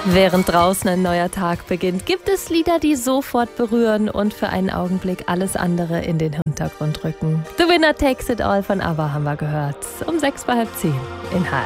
Während draußen ein neuer Tag beginnt, gibt es Lieder, die sofort berühren und für einen Augenblick alles andere in den Hintergrund rücken. The Winner Takes It All von ABBA haben wir gehört. Um 6:30 in HR.